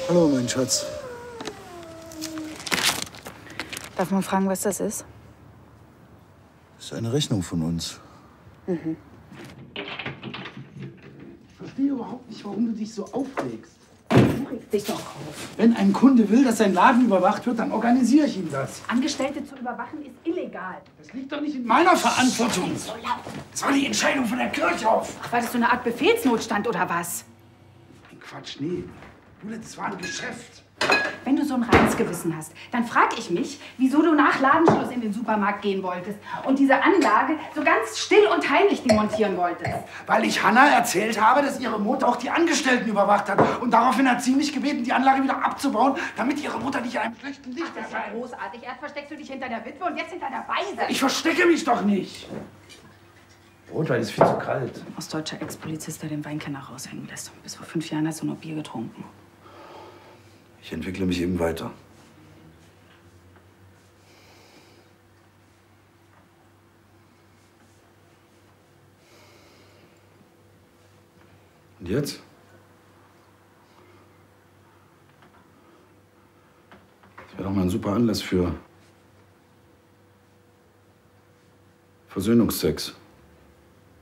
Hallo, mein Schatz. Darf man fragen, was das ist? Das ist eine Rechnung von uns. Ich verstehe überhaupt nicht, warum du dich so aufregst. Du regst dich doch auf. Wenn ein Kunde will, dass sein Laden überwacht wird, dann organisiere ich ihm das. Angestellte zu überwachen ist illegal. Das liegt doch nicht in meiner Verantwortung. So laut. Das war die Entscheidung von der Kirchhoff. Ach, war das so eine Art Befehlsnotstand oder was? Ein Quatsch, nee. Jule, das war ein Geschäft. Wenn du so ein reines Gewissen hast, dann frag ich mich, wieso du nach Ladenschluss in den Supermarkt gehen wolltest und diese Anlage so ganz still und heimlich demontieren wolltest. Weil ich Hanna erzählt habe, dass ihre Mutter auch die Angestellten überwacht hat. Und daraufhin hat sie mich gebeten, die Anlage wieder abzubauen, damit ihre Mutter nicht in einem schlechten Licht Das ist ja erscheint. großartig. Erst versteckst du dich hinter der Witwe und jetzt hinter der Waise. Ich verstecke mich doch nicht. Rotwein ist viel zu kalt. Ostdeutscher Ex-Polizist, der den Weinkenner raushängen lässt. Bis vor 5 Jahren hast du nur Bier getrunken. Ich entwickle mich eben weiter. Und jetzt? Das wäre doch mal ein super Anlass für Versöhnungsex.